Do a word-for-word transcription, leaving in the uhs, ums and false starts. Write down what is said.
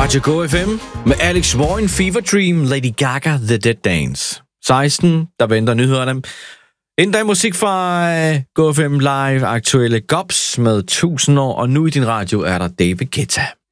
Radio Go F M med Alex Warren, Fever Dream, Lady Gaga, The Dead Dance. seksten, der venter nyhederne. Inden der er musik fra uh, Go F M Live, aktuelle Gobs med tusind år, og nu i din radio er der David Guetta.